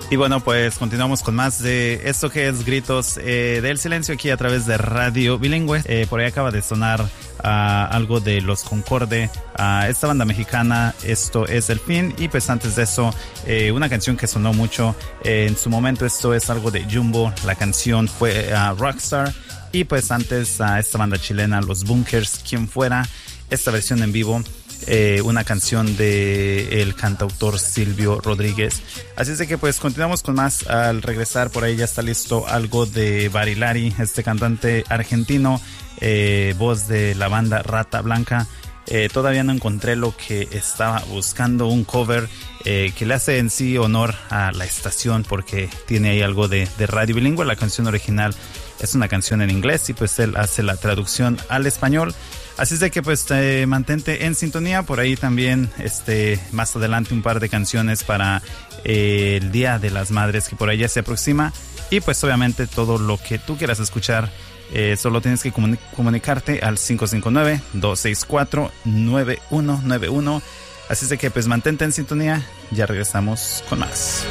Y bueno, pues continuamos con más de esto que es Gritos del Silencio aquí a través de Radio Bilingüe. Por ahí acaba de sonar algo de Los Concorde, esta banda mexicana, Esto es el Fin. Y pues antes de eso, una canción que sonó mucho en su momento, esto es algo de Jumbo, la canción fue Rockstar. Y pues antes a esta banda chilena, Los Bunkers, Quien Fuera, esta versión en vivo. Una canción de el cantautor Silvio Rodríguez. Así es de que pues continuamos con más. Al regresar por ahí ya está listo algo de Barilari, este cantante argentino, voz de la banda Rata Blanca. Todavía no encontré lo que estaba buscando, un cover que le hace en sí honor a la estación, porque tiene ahí algo de Radio Bilingüe. La canción original es una canción en inglés y pues él hace la traducción al español. Así es de que pues mantente en sintonía. Por ahí también más adelante un par de canciones para el Día de las Madres que por ahí ya se aproxima. Y pues obviamente todo lo que tú quieras escuchar, solo tienes que comunicarte al 559-264-9191. Así es de que pues mantente en sintonía. Ya regresamos con más.